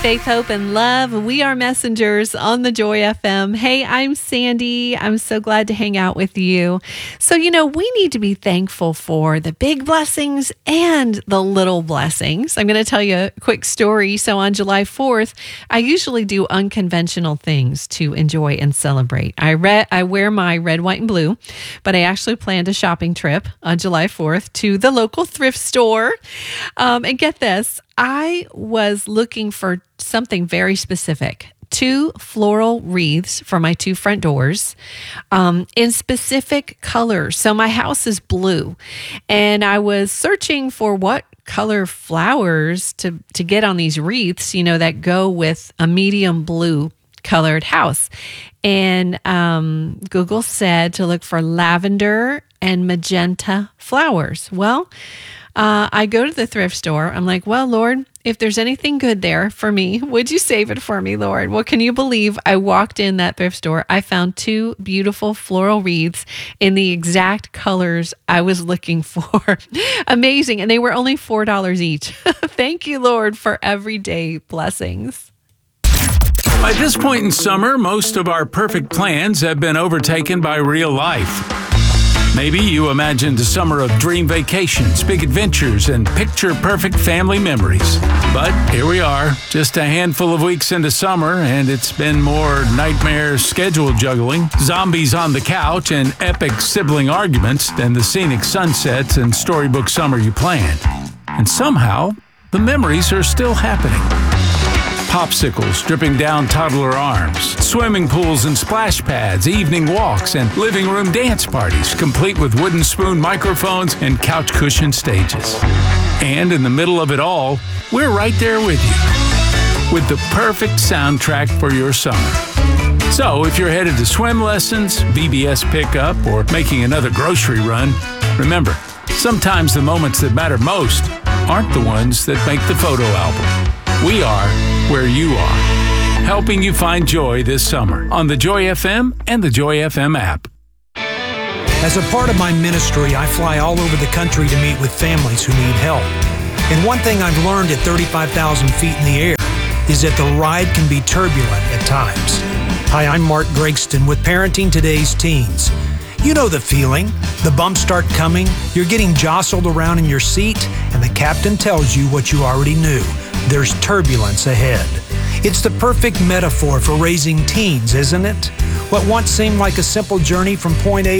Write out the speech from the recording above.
faith, hope, and love. We are messengers on the Joy FM. Hey, I'm Sandy. I'm so glad to hang out with you. So, we need to be thankful for the big blessings and the little blessings. I'm going to tell you a quick story. So on July 4th, I usually do unconventional things to enjoy and celebrate. I wear my red, white, and blue, but I actually planned a shopping trip on July 4th to the local thrift store. And get this, I was looking for something very specific. 2 floral wreaths for my 2 front doors in specific colors. So my house is blue, and I was searching for what color flowers to get on these wreaths, that go with a medium blue colored house. And Google said to look for lavender and magenta flowers. Well, I go to the thrift store. I'm like, well, Lord, if there's anything good there for me, would you save it for me, Lord? Well, can you believe I walked in that thrift store? I found 2 beautiful floral wreaths in the exact colors I was looking for. Amazing. And they were only $4 each. Thank you, Lord, for everyday blessings. By this point in summer, most of our perfect plans have been overtaken by real life. Maybe you imagined a summer of dream vacations, big adventures, and picture-perfect family memories. But here we are, just a handful of weeks into summer, and it's been more nightmare schedule juggling, zombies on the couch, and epic sibling arguments than the scenic sunsets and storybook summer you planned. And somehow, the memories are still happening. Popsicles dripping down toddler arms, swimming pools and splash pads, evening walks, and living room dance parties, complete with wooden spoon microphones and couch cushion stages. And in the middle of it all, we're right there with you, with the perfect soundtrack for your summer. So if you're headed to swim lessons, VBS pickup, or making another grocery run, remember, sometimes the moments that matter most aren't the ones that make the photo album. We are where you are, helping you find joy this summer on the Joy FM and the Joy FM app. As a part of my ministry, I fly all over the country to meet with families who need help. And one thing I've learned at 35,000 feet in the air is that the ride can be turbulent at times. Hi, I'm Mark Gregston with Parenting Today's Teens. You know the feeling. The bumps start coming, you're getting jostled around in your seat, and the captain tells you what you already knew. There's turbulence ahead. It's the perfect metaphor for raising teens, isn't it? What once seemed like a simple journey from point A